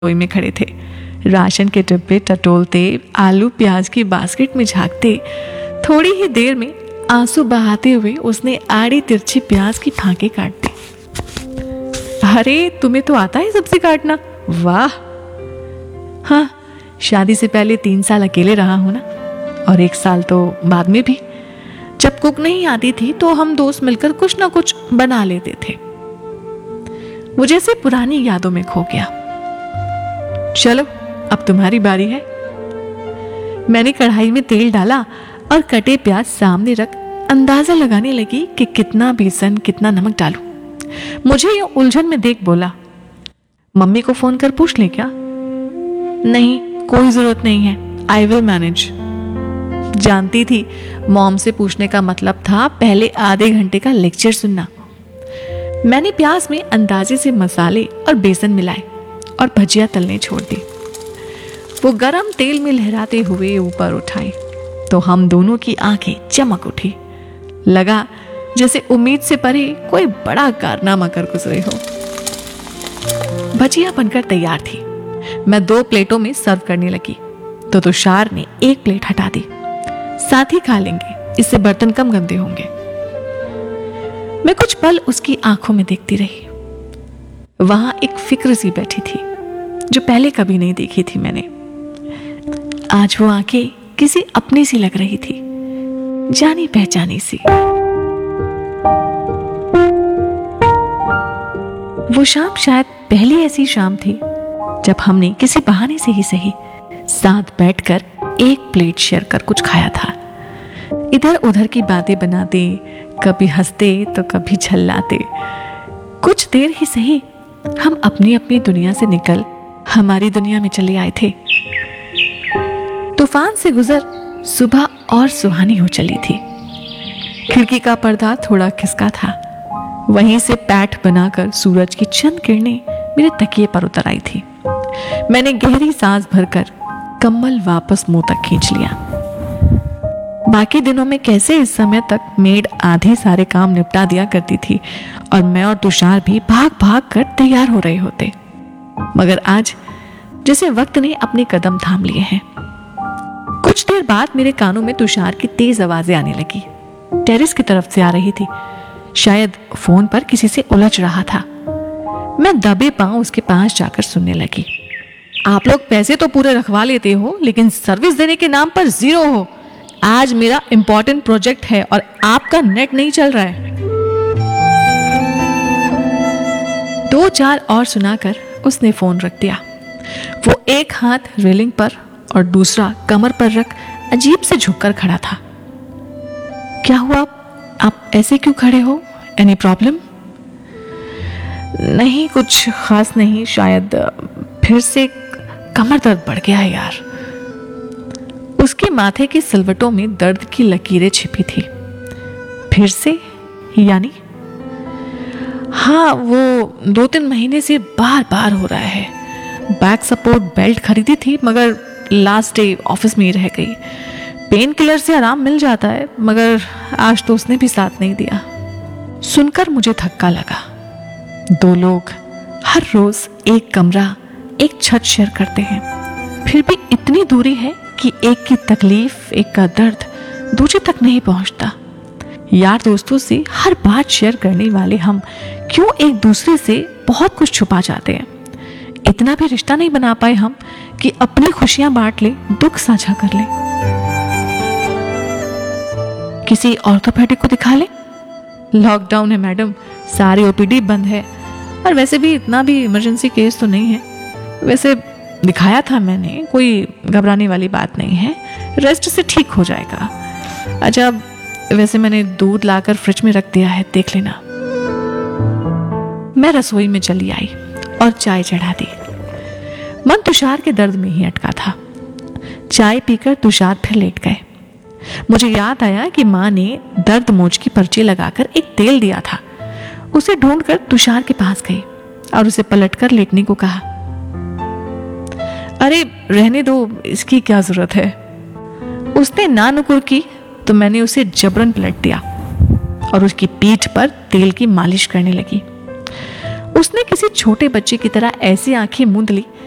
रसोई में खड़े थे। राशन के डिब्बे टटोलते, आलू प्याज की बास्केट में झांकते, थोड़ी ही देर में आंसू बहाते हुए उसने आड़ी तिरछी प्याज की फांके काट दी। अरे तुम्हें तो आता है सब्जी काटना, वाह। हाँ, शादी से पहले 3 साल अकेले रहा हूं ना, और 1 साल तो बाद में भी। जब कुक नहीं आती थी तो हम दोस्त मिलकर कुछ ना कुछ बना लेते थे। वो जैसे पुरानी यादों में खो गया। चलो अब तुम्हारी बारी है। मैंने कढ़ाई में तेल डाला और कटे प्याज सामने रख अंदाजा लगाने लगी कि कितना बेसन कितना नमक डालूं। मुझे ये उलझन में देख बोला, मम्मी को फोन कर पूछ ले क्या? नहीं, कोई जरूरत नहीं है, आई विल मैनेज। जानती थी मॉम से पूछने का मतलब था पहले आधे घंटे का लेक्चर सुनना। मैंने प्याज में अंदाजे से मसाले और बेसन मिलाए और भजिया तलने छोड़ दी। वो गरम तेल में लहराते हुए ऊपर उठाए तो हम दोनों की आंखें चमक उठी। लगा जैसे उम्मीद से परे कोई बड़ा कारनामा कर गुजरे हो। भजिया बनकर तैयार थी। मैं 2 प्लेटों में सर्व करने लगी तो तुषार ने 1 प्लेट हटा दी। साथ ही खा लेंगे, इससे बर्तन कम गंदे होंगे। मैं कुछ पल उसकी आंखों में देखती रही। वहां एक फिक्र सी बैठी थी जो पहले कभी नहीं देखी थी मैंने। आज वो आंखें किसी अपनी सी लग रही थी, जानी पहचानी सी। वो शाम शायद पहली ऐसी शाम थी जब हमने किसी बहाने से ही सही साथ बैठकर 1 प्लेट शेयर कर कुछ खाया था। इधर उधर की बातें बनाते, कभी हंसते तो कभी झल्लाते। कुछ देर ही सही हम अपनी अपनी दुनिया से निकल हमारी दुनिया में चले आए थे। तूफान से गुजर सुबह और सुहानी हो चली थी। खिड़की का पर्दा थोड़ा खिसका था। वहीं से पैठ बनाकर सूरज की चंद किरणें मेरे तकिए पर उतर आई थी। मैंने गहरी सांस भरकर कंबल वापस मुंह तक खींच लिया। बाकी दिनों में कैसे इस समय तक मेड आधे सारे काम निपटा दिया करती थी और मैं और तुषार भी भाग भाग कर तैयार हो रहे होते, मगर आज जैसे वक्त ने अपने कदम थाम लिए हैं। कुछ देर बाद मेरे कानों में तुषार की तेज आवाजें आने लगी। टेरेस की तरफ से आ रही थी। शायद फोन पर किसी से उलझ रहा था। मैं दबे पांव उसके पास जाकर सुनने लगी। आप लोग पैसे तो पूरे रखवा लेते हो लेकिन सर्विस देने के नाम पर 0 हो। आज मेरा इंपॉर्टेंट प्रोजेक्ट है और आपका नेट नहीं चल रहा है। 2-4 और सुनाकर उसने फोन रख दिया। वो एक हाथ रेलिंग पर और दूसरा कमर पर रख अजीब से झुककर खड़ा था। क्या हुआ? आप ऐसे क्यों खड़े हो? Any problem? नहीं, कुछ खास नहीं, शायद फिर से कमर दर्द बढ़ गया है यार। उसके माथे की सिलवटों में दर्द की लकीरें छिपी थी। फिर से यानी? हाँ, वो 2-3 महीने से बार बार हो रहा है। बैक सपोर्ट बेल्ट खरीदी थी मगर लास्ट डे ऑफिस में ही रह गई। पेन किलर से आराम मिल जाता है मगर आज तो उसने भी साथ नहीं दिया। सुनकर मुझे धक्का लगा। 2 लोग हर रोज एक कमरा, एक छत शेयर करते हैं, फिर भी इतनी दूरी है कि एक की तकलीफ, एक का दर्द दूसरे तक नहीं पहुंचता। यार दोस्तों से हर बात शेयर करने वाले हम क्यों एक दूसरे से बहुत कुछ छुपा जाते हैं? इतना भी रिश्ता नहीं बना पाए हम कि अपनी खुशियां बांट ले, दुख साझा कर ले। किसी ऑर्थोपेडिक को दिखा ले। लॉकडाउन है मैडम, सारी ओपीडी बंद है और वैसे भी इतना भी इमरजेंसी केस तो नहीं है। वैसे दिखाया था मैंने, कोई घबराने वाली बात नहीं है, रेस्ट से ठीक हो जाएगा। अच्छा, वैसे मैंने दूध लाकर फ्रिज में रख दिया है, देख लेना। मैं रसोई में चली आई और चाय चढ़ा दी। मन तुषार के दर्द में ही अटका था। चाय पीकर तुषार फिर लेट गए। मुझे याद आया कि माँ ने दर्द मोच की पर्ची लगाकर एक तेल दिया था। उसे ढूंढकर तुषार के पास गई और उसे पलटकर लेटने को कहा। अरे रहने दो, इसकी क्या जरूरत है। उसने ना नुकुर की तो मैंने उसे जबरन पलट दिया और उसकी पीठ पर तेल की मालिश करने लगी। उसने किसी छोटे बच्चे की तरह ऐसी आंखें मूंद ली